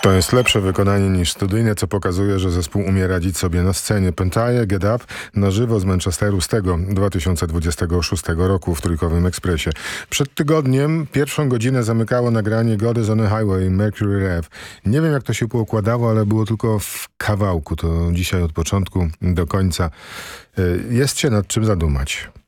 To jest lepsze wykonanie niż studyjne, co pokazuje, że zespół umie radzić sobie na scenie. Pentaje Get Up na żywo z Manchesteru z tego 2026 roku w Trójkowym Ekspresie. Przed tygodniem pierwszą godzinę zamykało nagranie God is on a Highway Mercury Rev. Nie wiem, jak to się poukładało, ale było tylko w kawałku. To dzisiaj od początku do końca. Jest się nad czym zadumać.